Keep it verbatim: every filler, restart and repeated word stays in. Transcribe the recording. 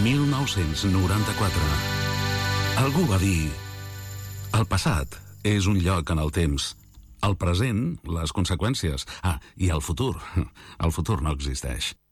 mil nou-cents noranta-quatre. Algú va dir: el passat és un lloc en el temps, el present, les conseqüències. Ah, i el futur. El futur no existeix.